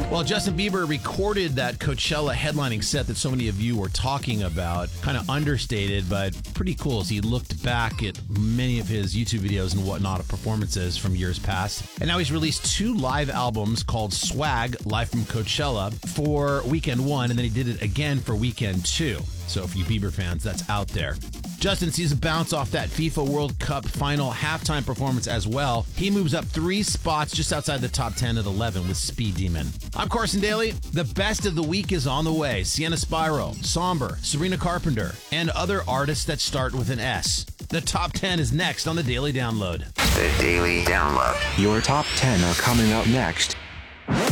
Well, Justin Bieber recorded that Coachella headlining set that so many of you were talking about. Kind of understated, but pretty cool as he looked back at many of his YouTube videos and whatnot of performances from years past. And now he's released 2 live albums called Swag, Live from Coachella, for Weekend 1, and then he did it again for Weekend 2. So for you Bieber fans, that's out there. Justin sees a bounce off that FIFA World Cup final halftime performance as well. He moves up 3 spots just outside the top 10 at 11 with Speed Demon. I'm Carson Daly. The best of the week is on the way. Sienna Spyro, Somber, Sabrina Carpenter, and other artists that start with an S. The top 10 is next on the Daily Download. The Daily Download. Your top 10 are coming up next.